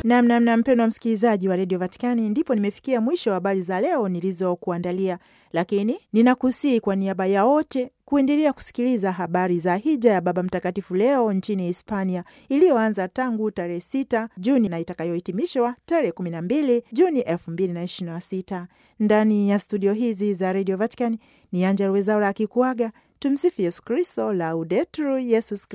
Namna mpendwa msikilizaji wa redio Vatikani, ndipo nimefikia mwisho wa habari za leo nilizokuandalia, lakini ninakusihi kwa niaba ya wote kuendelea kusikiliza habari za hija ya Baba Mtakatifu Leo nchini Hispania, iliyoanza tangu tarehe 6 Juni na itakayohitimishwa tarehe 12 Juni 2026. Ndani ya studio hizi za redio Vatikani ni Angella Rwezaura akikuaga. Tumsifu Yesu Kristo, Laudetur Yesus Kristo.